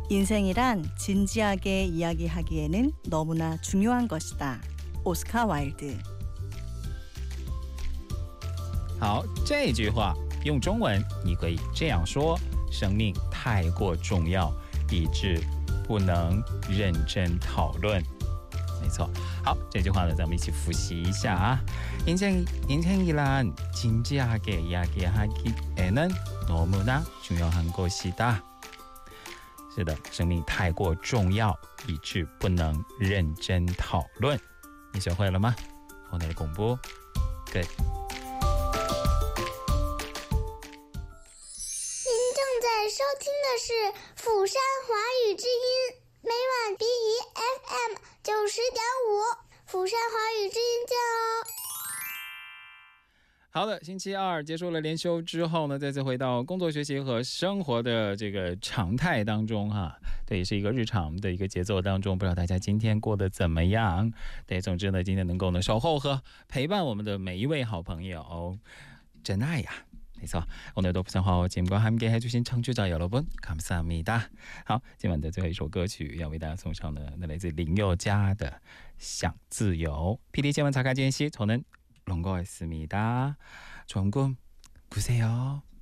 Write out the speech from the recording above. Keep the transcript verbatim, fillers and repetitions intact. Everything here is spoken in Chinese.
인생이란 진지하게 이야기하기에는 너무나 중요한 것이다. 오스카 와일드。 好，这句话用中文你可以这样说：生命太过重要，以致不能认真讨论。没错，好，这句话呢，咱们一起复习一下啊。인생 인생이란 진지하게 이야기하기에는 너무나 중요한 것이다。是的，生命太过重要，以致不能认真讨论。你学会了吗？오늘 공부 끝。 您正在收听的是釜山华语之音，每晚 B E F M 九十点五，釜山华语之音见哦。 好的，星期二结束了连休之后呢，再次回到工作学习和生活的这个常态当中哈，对，也是一个日常的一个节奏当中，不知道大家今天过得怎么样？对，总之呢，今天能够呢守候和陪伴我们的每一位好朋友，真爱呀！没错，오늘도 부산화어节目과 함께 해주신 청취자 여러분 감사합니다。好，今晚的最后一首歌曲要为大家送上的，那来自林宥嘉的《想自由》。피디新闻查看间隙，저는 롱거였습니다. 좋은 꿈 꾸세요.